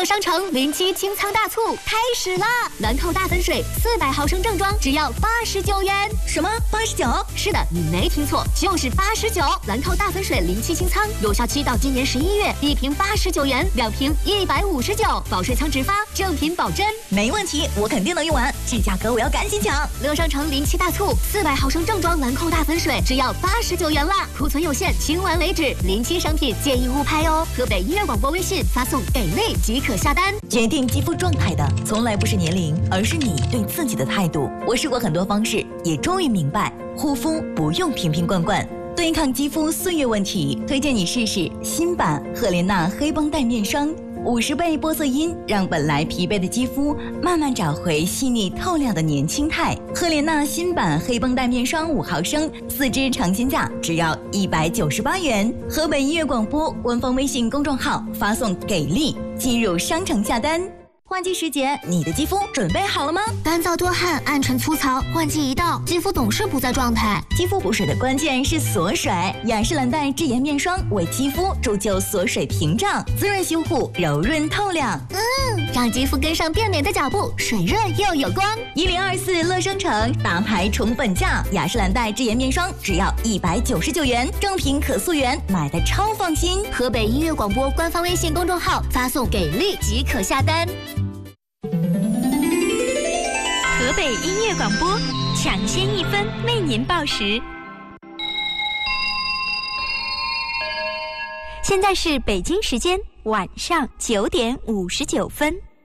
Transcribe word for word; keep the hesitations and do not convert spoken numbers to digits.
商城零七清仓大促开始啦！兰蔻大粉水四百毫升正装只要八十九元。 什么？八十九？ 是的，你没听错，就是八十九。兰蔻大粉水零七清仓有效期到今年十一月，一瓶八十九元，两瓶一百五十九，保税仓直发，正品保真。 没问题，我肯定能用完，这价格我要赶紧抢！ 乐商城零七大促，四百毫升正装兰蔻大粉水只要八十九元啦，库存有限，清完为止。零七商品建议勿拍哦。河北音乐广播微信发送给力即可下单。 决定肌肤状态的从来不是年龄，而是你对自己的态度。我试过很多方式，也终于明白，护肤不用瓶瓶罐罐。对抗肌肤岁月问题，推荐你试试新版赫莲娜黑绷带面霜。五十倍玻色因让本来疲惫的肌肤慢慢找回细腻透亮的年轻态。赫莲娜新版黑绷带面霜五毫升，四支尝鲜价只要一百九十八元。河北音乐广播官方微信公众号发送给力，进入商城下单。换季时节，你的肌肤准备好了吗？ 干燥多汗、暗沉粗糙，换季一到，肌肤总是不在状态。 肌肤补水的关键是锁水，雅诗兰黛智颜面霜为肌肤铸就锁水屏障，滋润修护，柔润透亮。 嗯，让肌肤跟上变美的脚步，水润又有光。 一零二四乐商城大牌宠本价，雅诗兰黛智颜面霜只要一百九十九元，正品可溯源，买的超放心。 河北音乐广播官方微信公众号发送给力即可下单。 河北音乐广播，抢先一分为您报时。现在是北京时间晚上九点五十九分。